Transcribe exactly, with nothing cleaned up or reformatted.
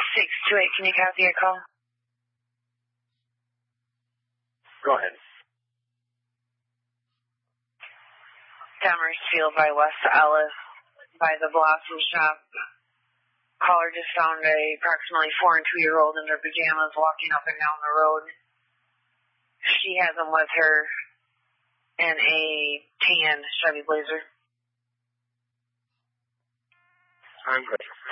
six two eight, can you copy a call? Go ahead. Demers Field by West Ellis, by the Blossom Shop. Caller just found a approximately four and two year old in their pajamas walking up and down the road. She has them with her in a tan Chevy Blazer. I'm grateful.